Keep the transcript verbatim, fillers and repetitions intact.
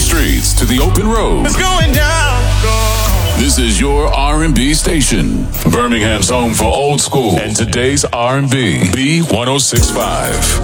streets to the open road. It's going down. This is your R and B station. Birmingham's home for old school and today's R and B. B one oh six point five.